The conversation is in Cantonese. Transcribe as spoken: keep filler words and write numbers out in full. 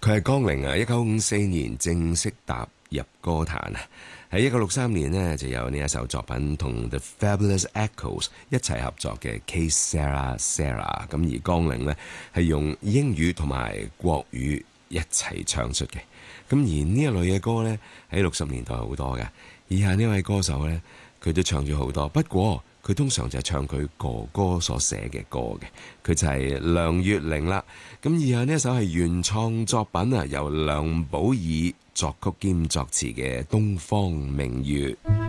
佢係江玲啊，一九五四年正式踏入歌壇啊。喺一九六三年呢，就有呢一首作品同 The Fabulous Echoes 一齊合作嘅 Que Sera Sera。咁而江玲呢，係用英語同埋國語一齊唱出嘅。咁而呢一類嘅歌呢，喺六十年代好多嘅。以下呢位歌手呢，佢都唱咗好多，不過佢通常就係唱佢哥哥所寫嘅歌嘅，佢就係梁月玲啦。咁以下呢一首係原創作品啊，由梁寶爾作曲兼作詞嘅《東方明月》。